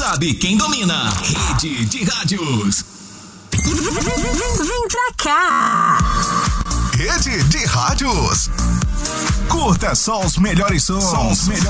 sabe quem domina. Rede de Rádios. Vem pra cá. Rede de Rádios. Curta só os melhores sons.